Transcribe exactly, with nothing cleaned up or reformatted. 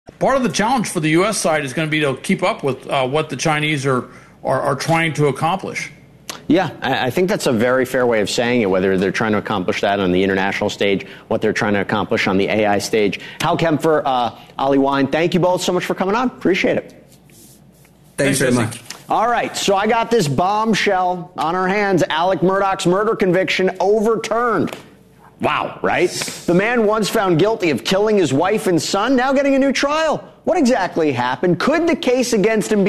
Part of the challenge for the U S side is going to be to keep up with uh, what the Chinese are, are, are trying to accomplish. Yeah, I think that's a very fair way of saying it, whether they're trying to accomplish that on the international stage, what they're trying to accomplish on the A I stage. Hal Kempfer, uh, Ollie Wine, thank you both so much for coming on. Appreciate it. Thanks, Thanks very much. All right, so I got this bombshell on our hands. Alec Murdaugh's murder conviction overturned. Wow, right? The man once found guilty of killing his wife and son, now getting a new trial. What exactly happened? Could the case against him be